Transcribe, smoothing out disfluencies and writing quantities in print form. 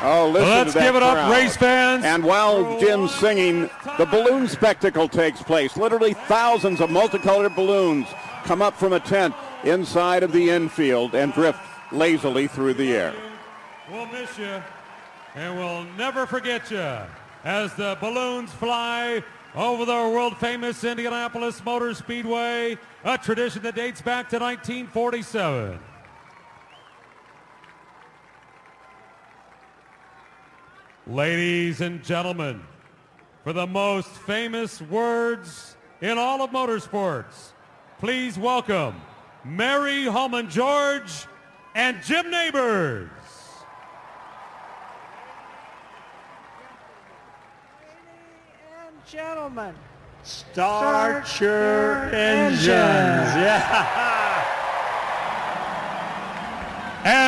Oh, listen Let's to that give it up, crowd. race fans. And while Jim's singing, the balloon spectacle takes place. Literally thousands of multicolored balloons come up from a tent inside of the infield and drift lazily through the air. We'll miss you, and we'll never forget you as the balloons fly over the world-famous Indianapolis Motor Speedway, a tradition that dates back to 1947. Ladies and gentlemen, for the most famous words in all of motorsports, please welcome Mary Holman George and Jim Neighbors. Ladies and gentlemen, Start your engines. Yeah.